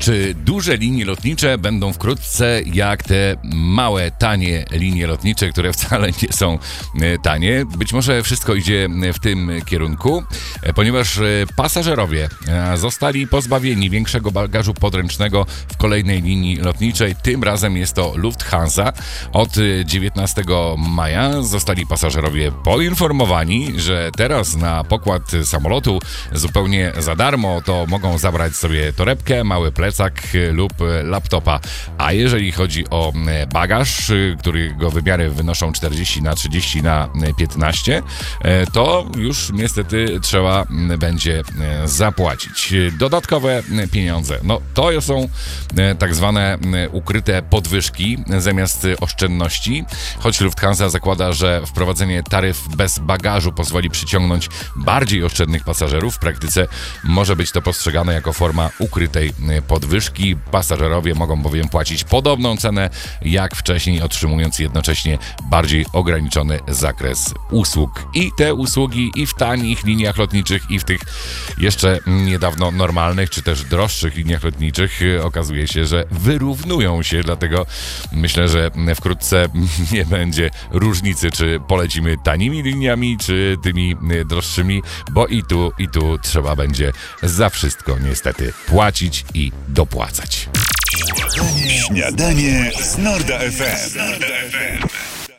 Czy duże linie lotnicze będą wkrótce jak te małe, tanie linie lotnicze, które wcale nie są tanie? Być może wszystko idzie w tym kierunku, ponieważ pasażerowie zostali pozbawieni większego bagażu podręcznego w kolejnej linii lotniczej. Tym razem jest to Lufthansa. Od 19 maja zostali pasażerowie poinformowani, że teraz na pokład samolotu zupełnie za darmo to mogą zabrać sobie torebkę, mały plecak lub laptopa. A jeżeli chodzi o bagaż, którego wymiary wynoszą 40 na 30 na 15, to już niestety trzeba będzie zapłacić dodatkowe pieniądze. No to są tak zwane ukryte podwyżki zamiast oszczędności, choć Lufthansa zakłada, że wprowadzenie taryf bez bagażu pozwoli przyciągnąć bardziej oszczędnych pasażerów. W praktyce może być to postrzegane jako forma ukrytej podwyżki. Pasażerowie mogą bowiem płacić podobną cenę jak wcześniej, otrzymując jednocześnie bardziej ograniczony zakres usług. I te usługi i w tanich liniach lotniczych, i w tych jeszcze niedawno normalnych, czy też droższych liniach lotniczych okazuje się, że wyrównują się, dlatego myślę, że wkrótce nie będzie różnicy, czy polecimy tanimi liniami, czy tymi droższymi, bo i tu trzeba będzie za wszystko niestety płacić i dopłacać. Śniadanie z Norda FM.